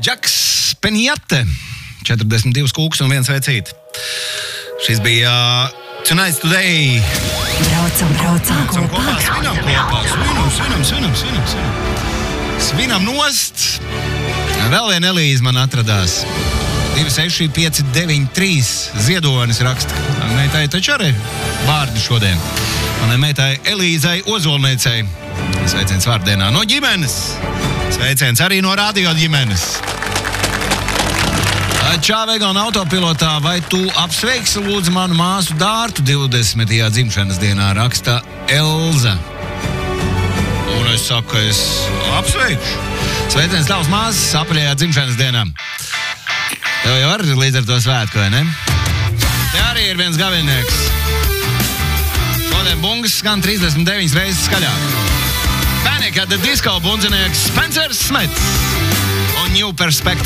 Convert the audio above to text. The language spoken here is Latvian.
Džaks Penjate, 42 kūks un 1 veicīt. Šis bija Tonight's Today. Braucam kopā, svinam nost. Vēl viena Elīze man atradās. 26593 Ziedonis raksta. Meitai taču arī vārdi šodien. Manai meitai Elīzai Ozolniecei. Sveiciens vārdienā no ģimenes. Sveiciens arī no radio ģimenes. Čā, vegāna autopilotā, vai tu apsveiksi lūdzu manu māsu Dārtu 20. dzimšanas dienā, raksta Elza. Un es saku, ka es apsveikšu. Sveiciens tavs māsas apaļajā dzimšanas dienā. Tev jau arī līdz ar to svētku, vai ne? Te arī ir viens gavinieks. Šodien bungas skan 39 reizes skaļāk. Panic at the Disco bundzinieks Spencer Smits un New Perspective.